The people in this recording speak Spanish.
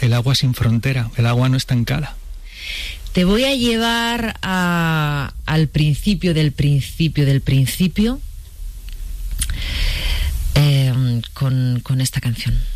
el agua sin frontera, el agua no estancada. Te voy a llevar al principio del principio con esta canción.